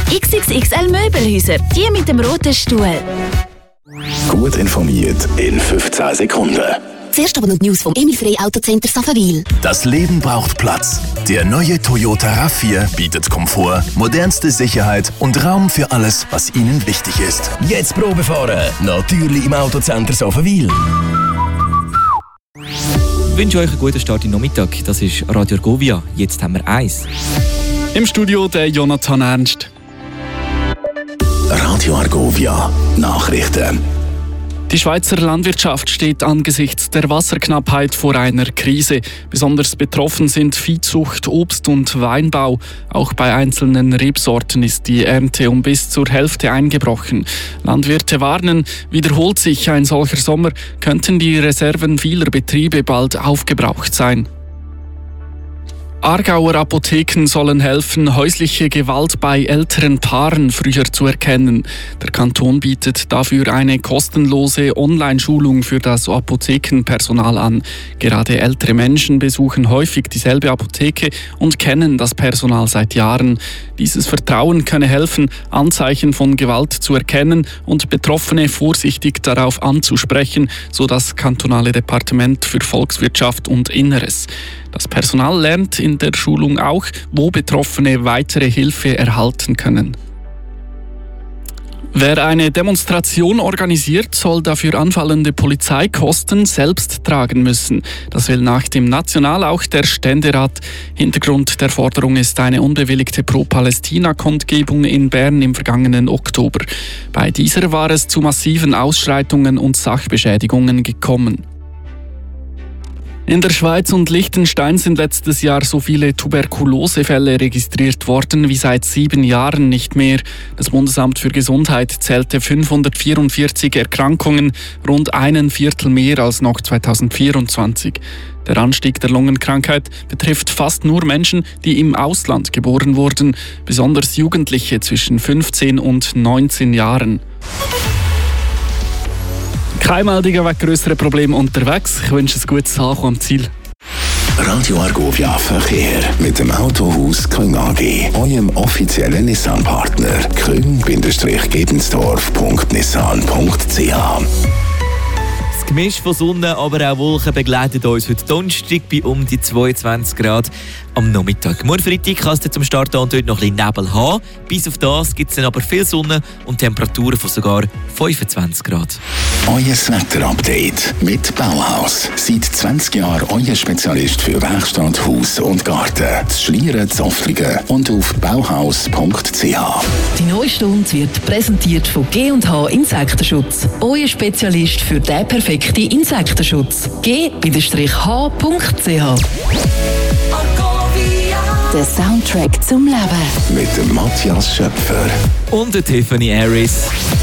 XXXL Möbelhäuser, die mit dem roten Stuhl. Gut informiert in 15 Sekunden. Zuerst aber noch die News vom Emil Frey Autocenter Saffenwil. Das Leben braucht Platz. Der neue Toyota RAV4 bietet Komfort, modernste Sicherheit und Raum für alles, was Ihnen wichtig ist. Jetzt Probe fahren, natürlich im Autocenter Saffenwil. Ich wünsche euch einen guten Start in den Nachmittag. Das ist Radio Argovia. Jetzt haben wir eins. Im Studio der Jonathan Ernst. Radio Argovia, Nachrichten. Die Schweizer Landwirtschaft steht angesichts der Wasserknappheit vor einer Krise. Besonders betroffen sind Viehzucht, Obst- und Weinbau. Auch bei einzelnen Rebsorten ist die Ernte um bis zur Hälfte eingebrochen. Landwirte warnen, wiederholt sich ein solcher Sommer, könnten die Reserven vieler Betriebe bald aufgebraucht sein. Aargauer Apotheken sollen helfen, häusliche Gewalt bei älteren Paaren früher zu erkennen. Der Kanton bietet dafür eine kostenlose Online-Schulung für das Apothekenpersonal an. Gerade ältere Menschen besuchen häufig dieselbe Apotheke und kennen das Personal seit Jahren. Dieses Vertrauen könne helfen, Anzeichen von Gewalt zu erkennen und Betroffene vorsichtig darauf anzusprechen, so das kantonale Departement für Volkswirtschaft und Inneres. Das Personal lernt in der Schulung auch, wo Betroffene weitere Hilfe erhalten können. Wer eine Demonstration organisiert, soll dafür anfallende Polizeikosten selbst tragen müssen. Das will nach dem National auch der Ständerat. Hintergrund der Forderung ist eine unbewilligte Pro-Palästina-Kundgebung in Bern im vergangenen Oktober. Bei dieser war es zu massiven Ausschreitungen und Sachbeschädigungen gekommen. In der Schweiz und Liechtenstein sind letztes Jahr so viele Tuberkulosefälle registriert worden wie seit 7 Jahren nicht mehr. Das Bundesamt für Gesundheit zählte 544 Erkrankungen, rund 1/4 mehr als noch 2024. Der Anstieg der Lungenkrankheit betrifft fast nur Menschen, die im Ausland geboren wurden, besonders Jugendliche zwischen 15 und 19 Jahren. Kein Meldungen wegen grösseren Problemen unterwegs. Ich wünsche ein gutes Ankommen am Ziel. Radio Argovia Verkehr mit dem Autohaus Küng AG, eurem offiziellen Nissan-Partner. küng-gebensdorf.nissan.ch. Das Gemisch von Sonne, aber auch Wolken begleitet uns heute Donnerstag bei um die 22 Grad am Nachmittag. Morgen Freitag kann es zum Start an und heute noch ein bisschen Nebel haben. Bis auf das gibt es dann aber viel Sonne und Temperaturen von sogar 25 Grad. Euer Wetterupdate mit Bauhaus. Seit 20 Jahren euer Spezialist für Werkstatt, Haus und Garten. Das Schlieren, Zoftlingen und auf bauhaus.ch. Die neue Stunde wird präsentiert von G&H Insektenschutz. Euer Spezialist für den perfekten Insektenschutz. g-h.ch. Der Soundtrack zum Leben. Mit dem Matthias Schöpfer. Und der Tiffany Harris.